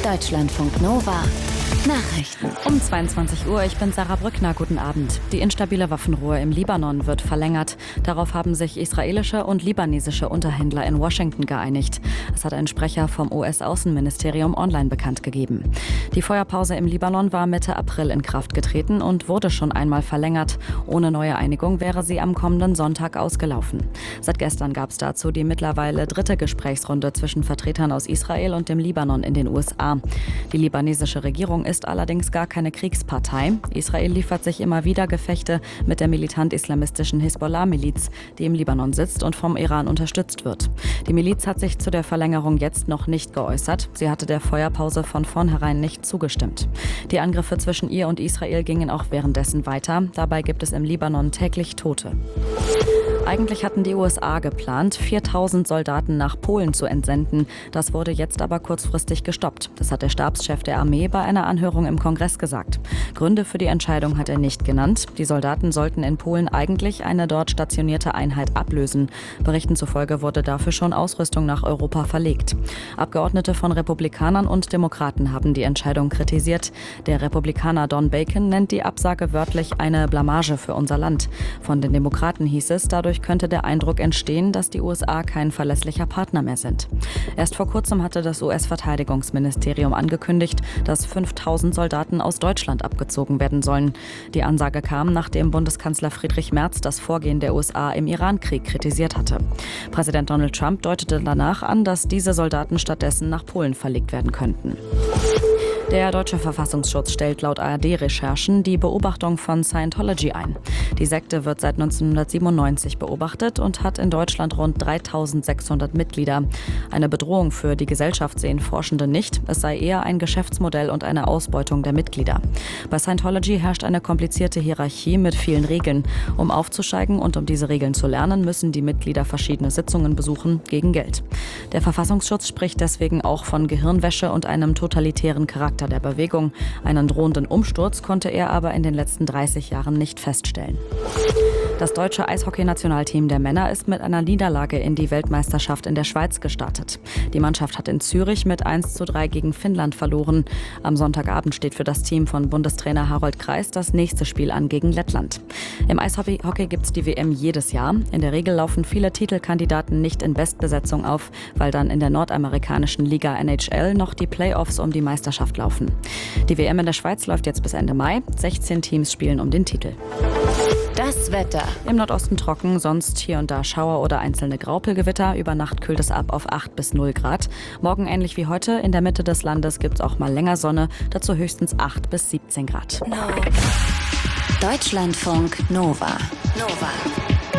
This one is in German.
Deutschlandfunk Nova. Nachrichten. Um 22 Uhr, ich bin Sarah Brückner, guten Abend. Die instabile Waffenruhe im Libanon wird verlängert. Darauf haben sich israelische und libanesische Unterhändler in Washington geeinigt. Das hat ein Sprecher vom US-Außenministerium online bekannt gegeben. Die Feuerpause im Libanon war Mitte April in Kraft getreten und wurde schon einmal verlängert. Ohne neue Einigung wäre sie am kommenden Sonntag ausgelaufen. Seit gestern gab es dazu die mittlerweile dritte Gesprächsrunde zwischen Vertretern aus Israel und dem Libanon in den USA. Die libanesische Regierung ist allerdings gar keine Kriegspartei. Israel liefert sich immer wieder Gefechte mit der militant-islamistischen Hisbollah-Miliz, die im Libanon sitzt und vom Iran unterstützt wird. Die Miliz hat sich zu der Verlängerung jetzt noch nicht geäußert. Sie hatte der Feuerpause von vornherein nicht zugestimmt. Die Angriffe zwischen ihr und Israel gingen auch währenddessen weiter. Dabei gibt es im Libanon täglich Tote. Eigentlich hatten die USA geplant, 4.000 Soldaten nach Polen zu entsenden. Das wurde jetzt aber kurzfristig gestoppt. Das hat der Stabschef der Armee bei einer Anhörung im Kongress gesagt. Gründe für die Entscheidung hat er nicht genannt. Die Soldaten sollten in Polen eigentlich eine dort stationierte Einheit ablösen. Berichten zufolge wurde dafür schon Ausrüstung nach Europa verlegt. Abgeordnete von Republikanern und Demokraten haben die Entscheidung kritisiert. Der Republikaner Don Bacon nennt die Absage wörtlich eine Blamage für unser Land. Von den Demokraten hieß es, dadurch könnte der Eindruck entstehen, dass die USA kein verlässlicher Partner mehr sind. Erst vor kurzem hatte das US-Verteidigungsministerium angekündigt, dass 5.000 Soldaten aus Deutschland abgezogen werden sollen. Die Ansage kam, nachdem Bundeskanzler Friedrich Merz das Vorgehen der USA im Iran-Krieg kritisiert hatte. Präsident Donald Trump deutete danach an, dass diese Soldaten stattdessen nach Polen verlegt werden könnten. Der deutsche Verfassungsschutz stellt laut ARD-Recherchen die Beobachtung von Scientology ein. Die Sekte wird seit 1997 beobachtet und hat in Deutschland rund 3.600 Mitglieder. Eine Bedrohung für die Gesellschaft sehen Forschende nicht. Es sei eher ein Geschäftsmodell und eine Ausbeutung der Mitglieder. Bei Scientology herrscht eine komplizierte Hierarchie mit vielen Regeln. Um aufzusteigen und um diese Regeln zu lernen, müssen die Mitglieder verschiedene Sitzungen besuchen gegen Geld. Der Verfassungsschutz spricht deswegen auch von Gehirnwäsche und einem totalitären Charakter der Bewegung. Einen drohenden Umsturz konnte er aber in den letzten 30 Jahren nicht feststellen. Das deutsche Eishockey-Nationalteam der Männer ist mit einer Niederlage in die Weltmeisterschaft in der Schweiz gestartet. Die Mannschaft hat in Zürich mit 1:3 gegen Finnland verloren. Am Sonntagabend steht für das Team von Bundestrainer Harold Kreis das nächste Spiel an gegen Lettland. Im Eishockey gibt es die WM jedes Jahr. In der Regel laufen viele Titelkandidaten nicht in Bestbesetzung auf, weil dann in der nordamerikanischen Liga NHL noch die Playoffs um die Meisterschaft laufen. Die WM in der Schweiz läuft jetzt bis Ende Mai. 16 Teams spielen um den Titel. Das Wetter. Im Nordosten trocken, sonst hier und da Schauer oder einzelne Graupelgewitter. Über Nacht kühlt es ab auf 8 bis 0 Grad. Morgen ähnlich wie heute. In der Mitte des Landes gibt es auch mal länger Sonne. Dazu höchstens 8 bis 17 Grad. Deutschlandfunk Nova.